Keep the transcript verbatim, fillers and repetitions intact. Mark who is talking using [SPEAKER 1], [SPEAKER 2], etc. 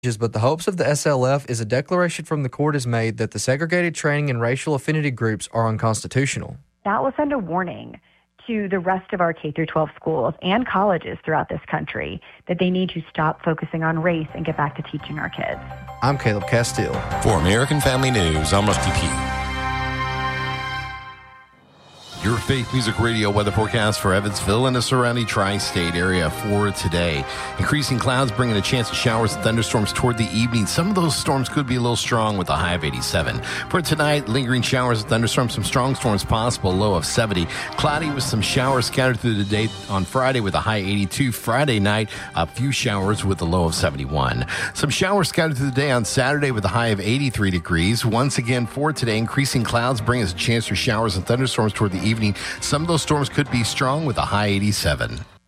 [SPEAKER 1] But the hopes of the S L F is a declaration from the court is made that the segregated training and racial affinity groups are unconstitutional.
[SPEAKER 2] That will send a warning to the rest of our K through twelve schools and colleges throughout this country that they need to stop focusing on race and get back to teaching our kids.
[SPEAKER 1] I'm Caleb Castile.
[SPEAKER 3] For American Family News, I'm Rusty P. Your Faith Music Radio weather forecast for Evansville and the surrounding tri-state area for today. Increasing clouds bringing a chance of showers and thunderstorms toward the evening. Some of those storms could be a little strong with a high of eighty-seven. For tonight, lingering showers and thunderstorms, some strong storms possible, low of seventy. Cloudy with some showers scattered through the day on Friday with a high eighty-two. Friday night, a few showers with a low of seventy-one. Some showers scattered through the day on Saturday with a high of eighty-three degrees. Once again for today, increasing clouds bring us a chance for showers and thunderstorms toward the evening. Some of those storms could be strong with a high eighty-seven.